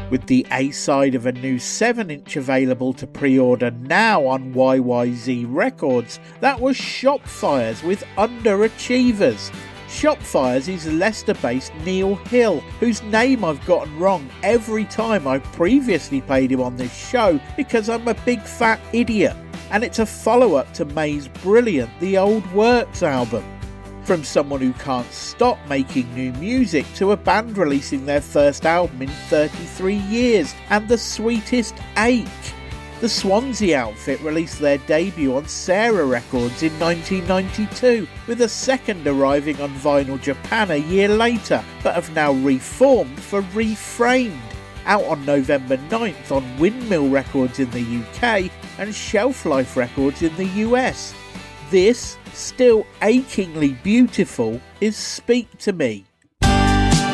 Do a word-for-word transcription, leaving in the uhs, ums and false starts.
with the A-side of a new seven inch available to pre-order now on Y Y Z Records. That was Shopfires with Underachievers. Shopfires is Leicester-based Neil Hill, whose name I've gotten wrong every time I've previously played him on this show because I'm a big fat idiot. And it's a follow-up to May's brilliant The Old Works album. From someone who can't stop making new music to a band releasing their first album in thirty-three years and the sweetest ache. The Swansea outfit released their debut on Sarah Records in nineteen ninety-two, with a second arriving on Vinyl Japan a year later, but have now reformed for Reframed, out on November ninth on Windmill Records in the U K and Shelf Life Records in the U S. This, still achingly beautiful, is Speak to Me.